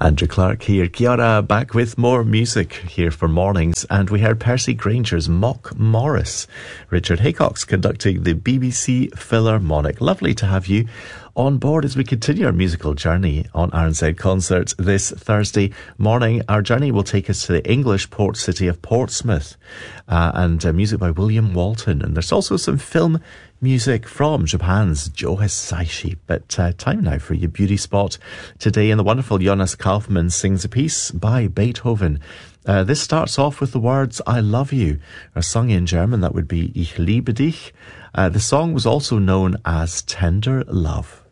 Andrew Clark here. Kia ora, back with more music here for mornings. And we heard Percy Granger's Mock Morris. Richard Haycock's conducting the BBC Philharmonic. Lovely to have you on board as we continue our musical journey on RNZ Concerts this Thursday morning. Our journey will take us to the English port city of Portsmouth, and music by William Walton. And there's also some film music from Japan's Joe Hisaishi. But time now for your beauty spot today, and the wonderful Jonas Kaufmann sings a piece by Beethoven. This starts off with the words "I love you," or sung in German that would be "Ich liebe dich." The song was also known as Tender Love.